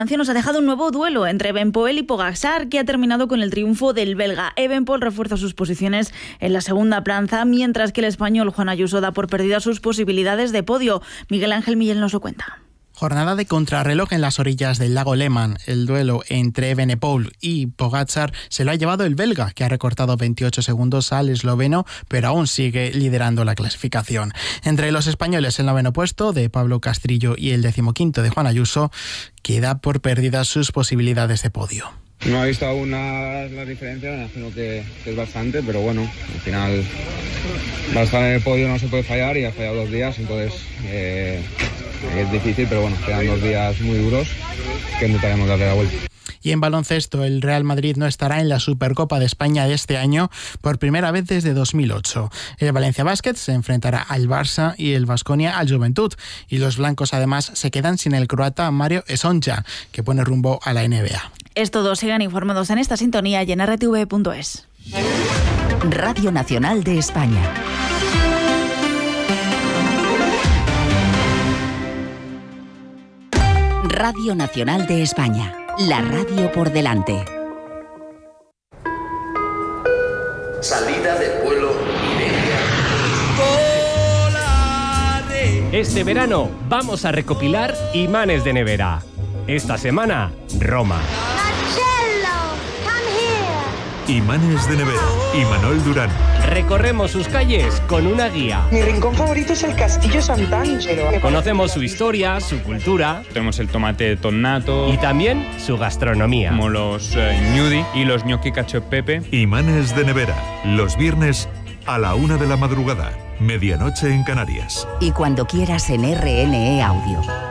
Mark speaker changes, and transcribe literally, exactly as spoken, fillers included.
Speaker 1: Nos ha dejado un nuevo duelo entre Evenepoel y Pogačar, que ha terminado con el triunfo del belga. Evenepoel refuerza sus posiciones en la segunda plaza, mientras que el español Juan Ayuso da por perdidas sus posibilidades de podio. Miguel Ángel Millén nos lo cuenta.
Speaker 2: Jornada de contrarreloj en las orillas del lago Lehmann. El duelo entre Evenepoel y Pogačar se lo ha llevado el belga, que ha recortado veintiocho segundos al esloveno, pero aún sigue liderando la clasificación. Entre los españoles, el noveno puesto de Pablo Castrillo y el decimoquinto de Juan Ayuso, que da por perdidas sus posibilidades de podio.
Speaker 3: No he visto aún las la diferencias, me imagino que, que es bastante, pero bueno, al final va a estar en el podio, no se puede fallar y ha fallado dos días, entonces eh, es difícil, pero bueno, quedan dos días muy duros que intentaremos darle la vuelta.
Speaker 2: Y en baloncesto, el Real Madrid no estará en la Supercopa de España de este año por primera vez desde dos mil ocho. El Valencia Basket se enfrentará al Barça y el Baskonia al Juventud. Y los blancos además se quedan sin el croata Mario Esonja, que pone rumbo a la N B A.
Speaker 1: Es todo, sigan informados en esta sintonía y en erre te ve punto es.
Speaker 4: Radio Nacional de España. Radio Nacional de España. La radio por delante.
Speaker 5: Salida del vuelo Iberia.
Speaker 6: Este verano vamos a recopilar imanes de nevera. Esta semana, Roma.
Speaker 7: Imanes de nevera. Imanol Durán.
Speaker 6: Recorremos sus calles con una guía.
Speaker 8: Mi rincón favorito es el Castillo Sant'Angelo.
Speaker 6: Conocemos su historia, su cultura.
Speaker 9: Tenemos el tomate tonnato.
Speaker 6: Y también su gastronomía.
Speaker 9: Como los eh, gnudi y los gnocchi cacio e pepe.
Speaker 7: Imanes de nevera. Los viernes a la una de la madrugada. Medianoche en Canarias.
Speaker 4: Y cuando quieras en R N E Audio.